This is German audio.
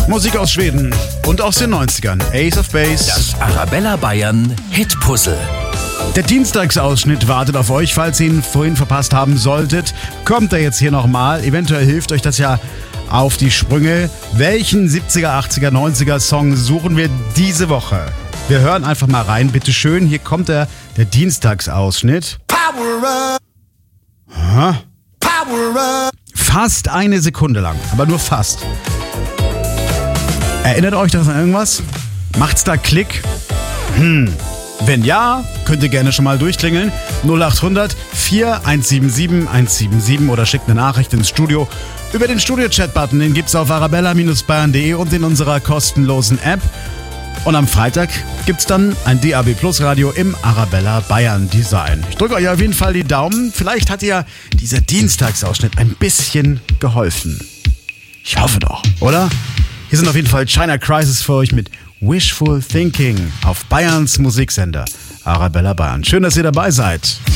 Musik aus Schweden und aus den 90ern. Ace of Base. Das Arabella Bayern Hitpuzzle. Der Dienstagsausschnitt wartet auf euch. Falls ihr ihn vorhin verpasst haben solltet, kommt er jetzt hier nochmal. Eventuell hilft euch das ja auf die Sprünge. Welchen 70er, 80er, 90er Song suchen wir diese Woche? Wir hören einfach mal rein, bitteschön. Hier kommt der Dienstagsausschnitt. Power up. Aha. Power up. Fast eine Sekunde lang, aber nur fast. Erinnert euch das an irgendwas? Macht's da Klick? Wenn ja, könnt ihr gerne schon mal durchklingeln. 0800 4177 177 oder schickt eine Nachricht ins Studio über den Studio-Chat-Button. Den gibt's auf arabella-bayern.de und in unserer kostenlosen App. Und am Freitag gibt's dann ein DAB Plus Radio im Arabella Bayern Design. Ich drücke euch auf jeden Fall die Daumen. Vielleicht hat dir dieser Dienstagsausschnitt ein bisschen geholfen. Ich hoffe doch, oder? Hier sind auf jeden Fall China Crisis für euch mit Wishful Thinking auf Bayerns Musiksender Arabella Bayern. Schön, dass ihr dabei seid.